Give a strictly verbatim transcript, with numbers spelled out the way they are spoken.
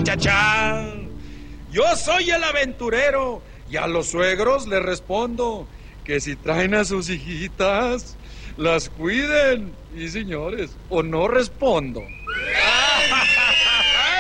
cha, cha. Yo soy el aventurero y a los suegros les respondo que si traen a sus hijitas, las cuiden. Y señores, o no respondo.